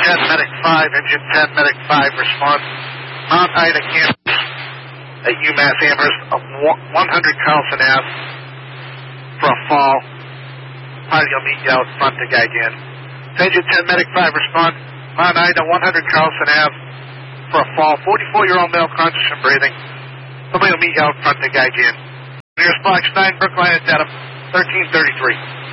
10, Medic 5, Engine 10, Medic 5, respond. Mount Ida campus at UMass Amherst, 100 Carlson Ave for a fall. Pilot will meet you out front to guide you in. Engine 10, Medic 5, respond. Mount Ida, 100 Carlson Ave for a fall. 44-year-old male, conscious and breathing. Somebody will meet you out front to guide you in. Nearest box 9, Brookline, Dedham, 1333.